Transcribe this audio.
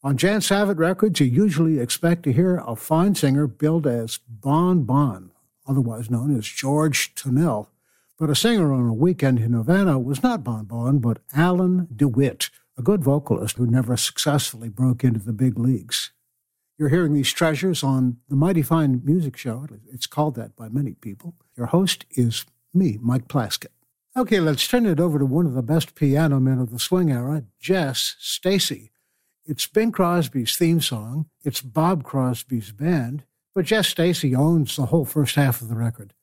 On Jan Savitt Records, you usually expect to hear a fine singer billed as Bon Bon, otherwise known as George Tunnell. But a singer on a weekend in Havana was not Bon Bon, but Alan DeWitt, a good vocalist who never successfully broke into the big leagues. You're hearing these treasures on the Mighty Fine Music Show. It's called that by many people. Your host is me, Mike Plaskett. Okay, let's turn it over to one of the best piano men of the swing era, Jess Stacy. It's Bing Crosby's theme song. It's Bob Crosby's band. But Jess Stacy owns the whole first half of the record.